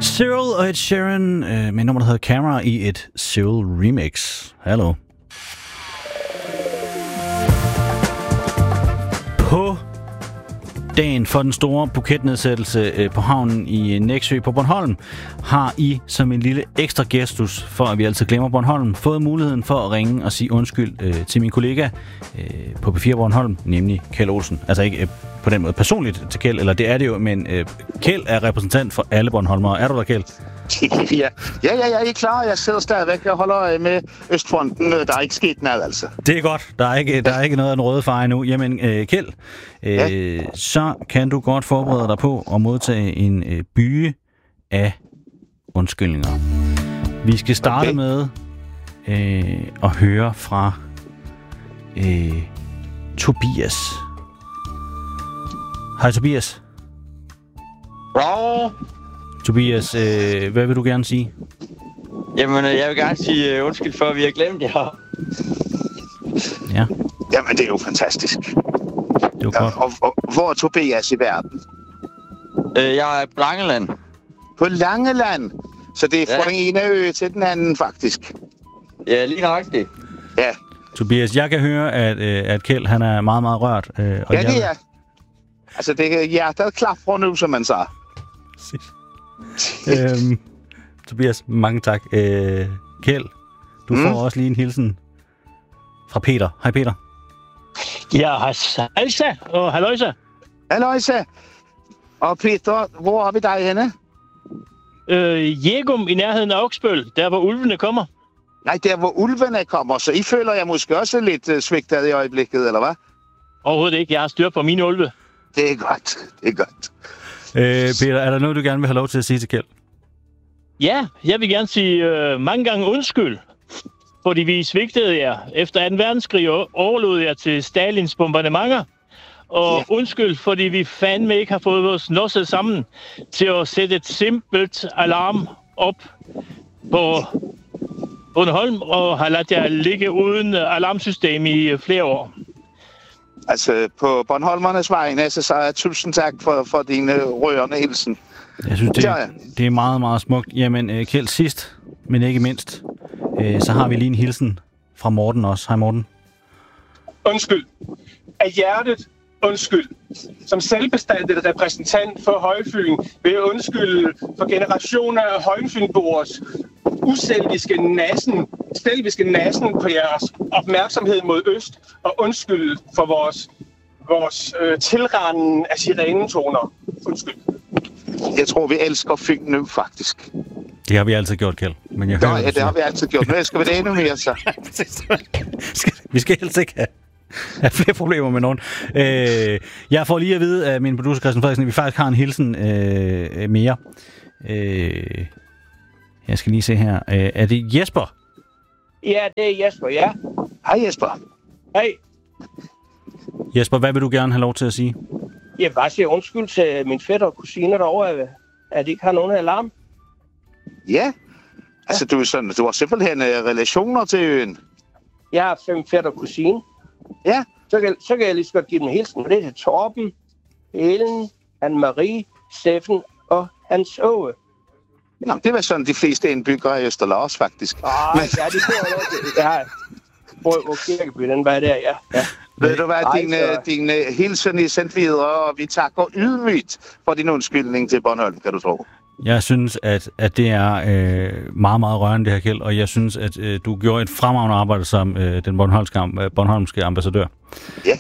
Cyril og Ed Sheeran med nummer, der hedder Camera i et Cyril remix. Hallo. På dagen for den store buketnedsættelse på havnen i Nexø på Bornholm, har I som en lille ekstra gestus, for at vi altid glemmer Bornholm, fået muligheden for at ringe og sige undskyld til min kollega på P4 Bornholm, nemlig Kjeld Olsen. Altså ikke på den måde personligt til Kjeld, eller det er det jo, men Kjeld er repræsentant for alle bornholmere. Er du der, Kjeld? Ja, jeg er klar. Jeg sidder stadigvæk og holder øje med Østfronten. Der er ikke sket noget, altså. Det er godt. Der er ikke noget af den røde far endnu. Jamen, Kjeld, så kan du godt forberede dig på at modtage en byge af undskyldninger. Vi skal starte med at høre fra Tobias. Hej, Tobias. Bravo. Tobias, hvad vil du gerne sige? Jamen, jeg vil gerne sige undskyld for, at vi har glemt jer. Ja. Jamen, det er jo fantastisk. Det var godt. Og hvor er Tobias i verden? Jeg er på Langeland. På Langeland? Så det er fra den ene ø til den anden, faktisk. Ja, lige nøjagtigt. Ja. Tobias, jeg kan høre, at Kjeld, han er meget, meget rørt. Og ja, det er. Altså, det er hjertet klapper nu, som man sagde. Tobias, mange tak. Kjeld, du får også lige en hilsen fra Peter. Hej, Peter. Ja, hejsa og halløjsa. Halløjsa. Og Peter, hvor har vi dig henne? Jægum i nærheden af Oksbøl, der hvor ulvene kommer. Nej, der hvor ulvene kommer, så I føler jeg måske også lidt svigtet i øjeblikket, eller hvad? Overhovedet ikke, jeg har styr på mine ulve. Det er godt, det er godt. Peter, er der noget, du gerne vil have lov til at sige til Kjeld? Ja, jeg vil gerne sige mange gange undskyld, fordi vi svigtede jer. Efter 2. verdenskrig overlod jer til Stalins bombardementer. Og undskyld, fordi vi fandme ikke har fået vores nosset sammen til at sætte et simpelt alarm op på Bornholm, og har ladet jer ligge uden alarmsystem i flere år. Altså, på Bornholmernes vegne, så siger jeg tusind tak for din rørende hilsen. Jeg synes, det er meget, meget smukt. Jamen, Kjeld, sidst, men ikke mindst, så har vi lige en hilsen fra Morten også. Hej, Morten. Undskyld. Af hjertet, undskyld. Som selvbestandet repræsentant for Højfyn vil jeg undskylde for generationer af højfynboers selviske nasen på jeres opmærksomhed mod øst, og undskyld for vores tilranden af sirenetoner. Undskyld. Jeg tror, vi elsker Fyn nu, faktisk. Det har vi altid gjort, Kjeld. Men ja, det har vi altid gjort. Men skal vi det endnu mere, så? Vi skal helst ikke have flere problemer med nogen. Jeg får lige at vide af min producer, Christian Frederiksen, at vi faktisk har en hilsen mere. Jeg skal lige se her. Er det Jesper? Ja, det er Jesper, ja. Hej, Jesper. Hej. Jesper, hvad vil du gerne have lov til at sige? Jeg vil bare sige undskyld til min fætter og kusiner derovre, at de ikke har nogen alarm. Ja. Altså, du har simpelthen relationer til øen. Jeg har 5 fætter og kusine. Ja. Så kan jeg lige så godt give dem en hilsen. Det er til Torben, Ellen, Anne-Marie, Steffen og Hans Åge. Nå, det var sådan de fleste indbyggere i Østerlars, faktisk. Ja, de bor på Kirkeby, den var der, ja. Ved du hvad, din hilsen er sendt videre, og vi takker ydmygt for din undskyldning til Bornholm, kan du tro. Jeg synes, at det er meget, meget rørende, det her, Kjeld, og jeg synes, at du gjorde et fremragende arbejde som den bornholmske ambassadør. Ja.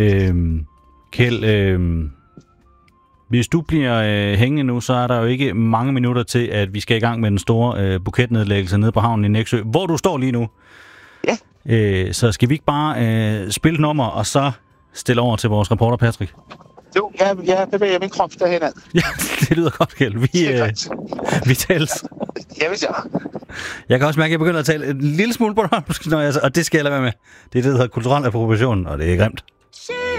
Kjeld, hvis du bliver hængende nu, så er der jo ikke mange minutter til, at vi skal i gang med den store buketnedlæggelse nede på havnen i Nexø, hvor du står lige nu. Ja. Så skal vi ikke bare spille nummer, og så stille over til vores reporter, Patrick? Jo, jeg bevæger min krop derhen ad. Ja, det lyder godt, Kjeld. Vi tales. Jeg vil sige. Jeg kan også mærke, at jeg begynder at tale en lille smule bornholmsk, og det skal jeg lade være med. Det er det, der hedder kulturel appropriation, og det er grimt.